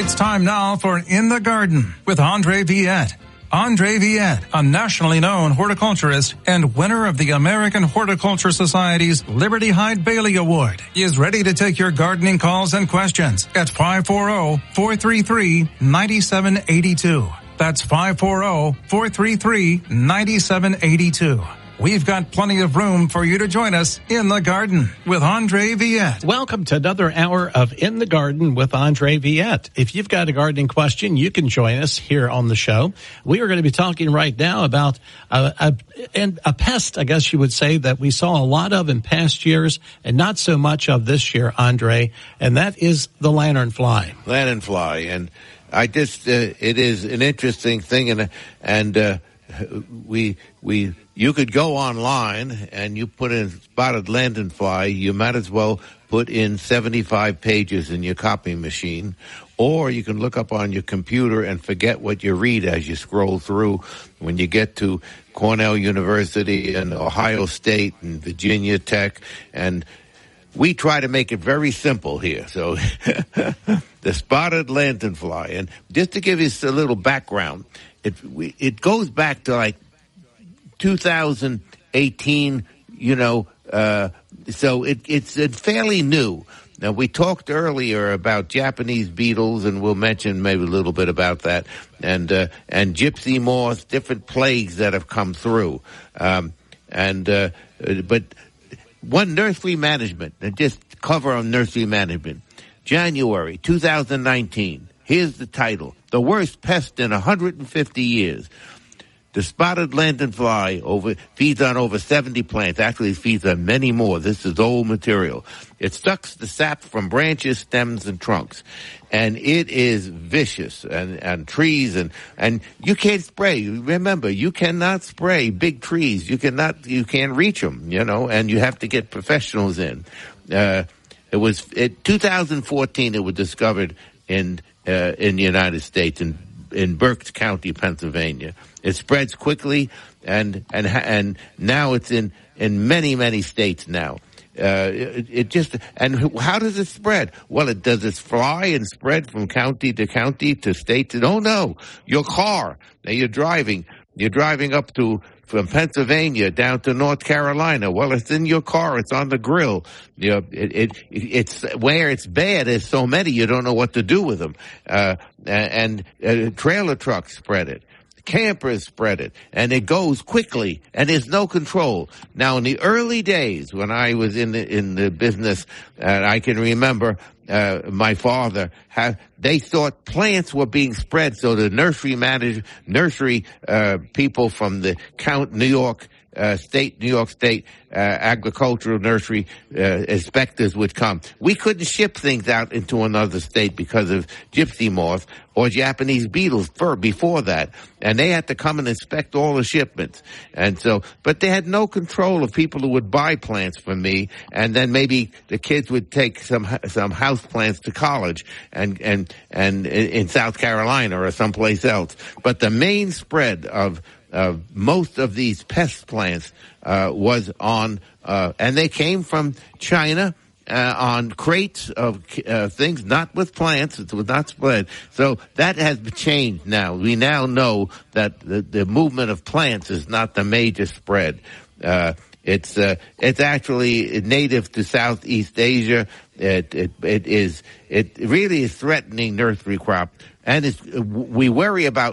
It's time now for In the Garden with Andre Viette. Andre Viette, a nationally known horticulturist and winner of the American Horticulture Society's Liberty Hyde Bailey Award, is ready to take your gardening calls and questions at 540-433-9782. That's 540-433-9782. We've got plenty of room for you to join us in the garden with Andre Viette. Welcome to another hour of In the Garden with Andre Viette. If you've got a gardening question, you can join us here on the show. We are going to be talking right now about a pest, I guess you would say, that we saw a lot of in past years and not so much of this year, Andre, and that is the lanternfly. Lanternfly, and I just it is an interesting thing, and you could go online and you put in spotted lanternfly. You might as well put in 75 pages in your copy machine, or you can look up on your computer and forget what you read as you scroll through. When you get to Cornell University and Ohio State and Virginia Tech, and we try to make it very simple here. So the spotted lanternfly, and just to give you a little background, it goes back to like 2018, so it's fairly new. Now, we talked earlier about Japanese beetles, and we'll mention maybe a little bit about that, and gypsy moths, different plagues that have come through. But one, nursery management, and just cover on nursery management. January 2019, here's the title: The Worst Pest in 150 Years. The spotted lanternfly feeds on over 70 plants. Actually, it feeds on many more. This is old material. It sucks the sap from branches, stems, and trunks. And it is vicious, and trees, and you can't spray. Remember, you cannot spray big trees. You can't reach them, and you have to get professionals in. In 2014, it was discovered in the United States, in Berks County, Pennsylvania. It spreads quickly, and now it's in many, many states now. And how does it spread? Well, does it fly and spread from county to county to state to? Oh no, your car. Now you're driving up from Pennsylvania down to North Carolina. Well, it's in your car. It's on the grill. It's where it's bad. There's so many you don't know what to do with them. And trailer trucks spread it. Campers spread it, and it goes quickly, and there's no control. Now, in the early days when I was in the business, I can remember my father they thought plants were being spread, so the nursery people from the New York State agricultural nursery inspectors would come. We couldn't ship things out into another state because of gypsy moths or Japanese beetles before that, and they had to come and inspect all the shipments. And so, but they had no control of people who would buy plants from me, and then maybe the kids would take some house plants to college and in South Carolina or someplace else. But the main spread of most of these pest plants was on, and they came from China on crates of things, not with plants. It was not spread. So that has changed now. We now know that the movement of plants is not the major spread. It's actually native to Southeast Asia. It really is threatening nursery crop, and we worry about